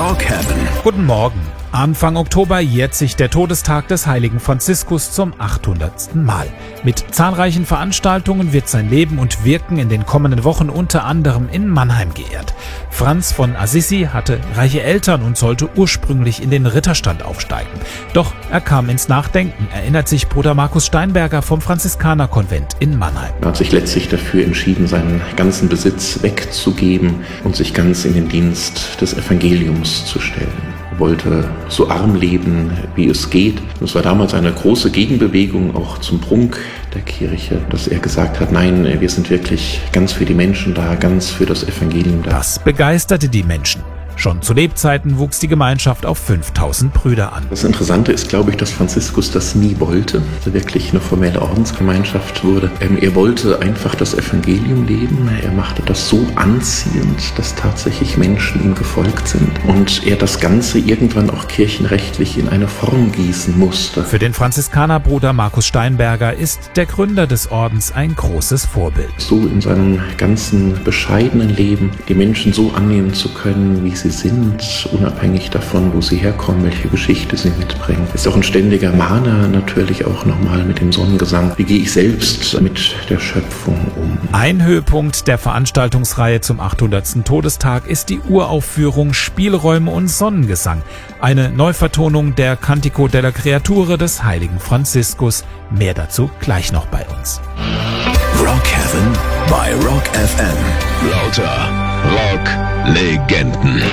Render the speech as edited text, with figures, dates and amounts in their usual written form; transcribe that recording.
Rockhaven. Guten Morgen. Anfang Oktober jährt sich der Todestag des heiligen Franziskus zum 800. Mal. Mit zahlreichen Veranstaltungen wird sein Leben und Wirken in den kommenden Wochen unter anderem in Mannheim geehrt. Franz von Assisi hatte reiche Eltern und sollte ursprünglich in den Ritterstand aufsteigen. Doch er kam ins Nachdenken, erinnert sich Bruder Markus Steinberger vom Franziskanerkonvent in Mannheim. Er hat sich letztlich dafür entschieden, seinen ganzen Besitz wegzugeben und sich ganz in den Dienst des Evangeliums zu stellen. Wollte so arm leben, wie es geht. Es war damals eine große Gegenbewegung auch zum Prunk der Kirche, dass er gesagt hat, nein, wir sind wirklich ganz für die Menschen da, ganz für das Evangelium da. Das begeisterte die Menschen. Schon zu Lebzeiten wuchs die Gemeinschaft auf 5000 Brüder an. Das Interessante ist, glaube ich, dass Franziskus das nie wollte, dass er wirklich eine formelle Ordensgemeinschaft wurde. Er wollte einfach das Evangelium leben. Er machte das so anziehend, dass tatsächlich Menschen ihm gefolgt sind. Und er das Ganze irgendwann auch kirchenrechtlich in eine Form gießen musste. Für den Franziskanerbruder Markus Steinberger ist der Gründer des Ordens ein großes Vorbild. So in seinem ganzen bescheidenen Leben die Menschen so annehmen zu können, wie sie sind, unabhängig davon, wo sie herkommen, welche Geschichte sie mitbringen. Ist auch ein ständiger Mahner, natürlich auch nochmal mit dem Sonnengesang. Wie gehe ich selbst mit der Schöpfung um? Ein Höhepunkt der Veranstaltungsreihe zum 800. Todestag ist die Uraufführung Spielräume und Sonnengesang, eine Neuvertonung der Cantico della Creature des heiligen Franziskus. Mehr dazu gleich noch bei uns. Rockhaven bei Rock FM. Lauter Rock-Legenden.